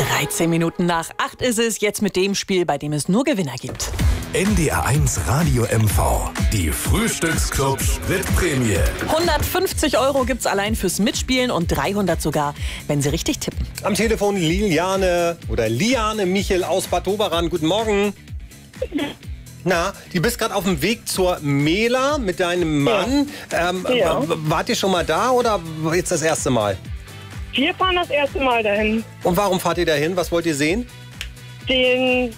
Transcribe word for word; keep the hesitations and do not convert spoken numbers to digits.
dreizehn Minuten nach acht ist es, jetzt mit dem Spiel, bei dem es nur Gewinner gibt. N D R eins Radio M V. Die Frühstücksclub Spritprämie. hundertfünfzig Euro gibt's allein fürs Mitspielen und dreihundert sogar, wenn Sie richtig tippen. Am Telefon Liliane oder Liane Michel aus Bad Doberan. Guten Morgen. Na, du bist gerade auf dem Weg zur Mela mit deinem Mann. Ja. Ähm, Ja. w- Wart ihr schon mal da oder jetzt das erste Mal? Wir fahren das erste Mal dahin. Und warum fahrt ihr dahin? Was wollt ihr sehen? Den